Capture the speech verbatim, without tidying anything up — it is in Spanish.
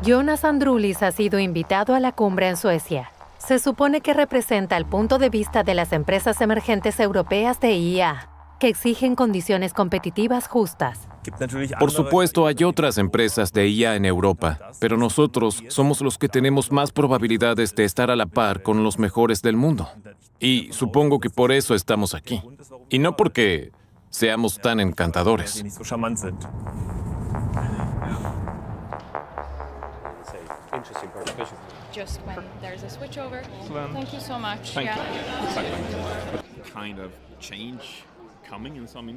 Jonas Andrulis ha sido invitado a la cumbre en Suecia. Se supone que representa el punto de vista de las empresas emergentes europeas de I A, que exigen condiciones competitivas justas. Por supuesto, hay otras empresas de I A en Europa, pero nosotros somos los que tenemos más probabilidades de estar a la par con los mejores del mundo. Y supongo que por eso estamos aquí. Y no porque seamos tan encantadores. Just when there's a switchover. Thank you so much. Thank Yeah. you. Exactly. Kind of change coming in some